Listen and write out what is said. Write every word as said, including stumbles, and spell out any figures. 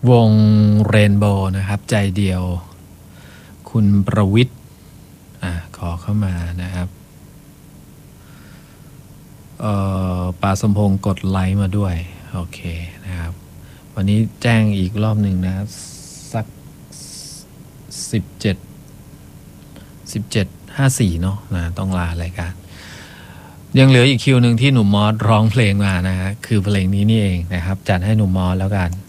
วงเรนโบว์นะครับใจเดียวคุณประวิทย์อ่ะขอเข้ามานะครับเอ่อปาสมพงศ์กดไลค์มาด้วยโอเคนะครับวันนี้แจ้งอีกรอบหนึ่งนะสักสิบเจ็ดสิบเจ็ดห้าสี่เนาะนะต้องลารายการยังเหลืออีกคิวหนึ่งที่หนุ่มมอสร้องเพลงมานะฮะคือเพลงนี้นี่เองนะครับจัดให้หนุ่มมอสแล้วกัน